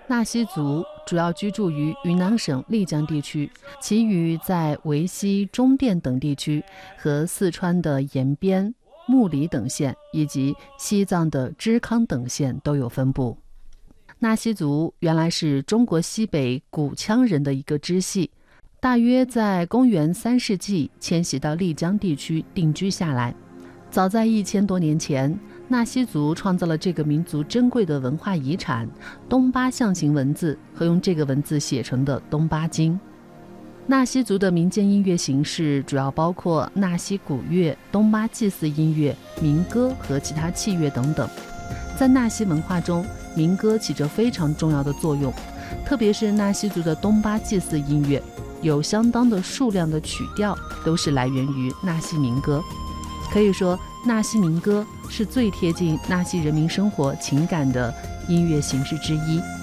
纳西族主要居住于云南省丽江地区，其余在维西、中甸等地区和四川的延边、木里等县以及西藏的支康等县都有分布。纳西族原来是中国西北古羌人的一个支系，大约在公元3世纪迁徙到丽江地区定居下来。早在1000多年前，纳西族创造了这个民族珍贵的文化遗产东巴象形文字和用这个文字写成的东巴经。纳西族的民间音乐形式主要包括纳西古乐、东巴祭祀音乐、民歌和其他器乐等等。在纳西文化中，民歌起着非常重要的作用，特别是纳西族的东巴祭祀音乐，有相当的数量的曲调都是来源于纳西民歌。可以说，纳西民歌是最贴近纳西人民生活情感的音乐形式之一。